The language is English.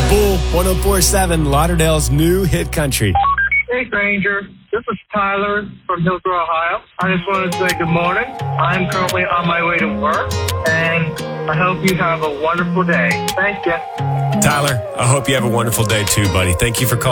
Bull, 104.7, Lauderdale's new hit country. Hey, Granger. This is Tyler from Hillsborough, Ohio. I just wanted to say good morning. I'm currently on my way to work, and I hope you have a wonderful day. Thank you. Tyler, I hope you have a wonderful day too, buddy. Thank you for calling.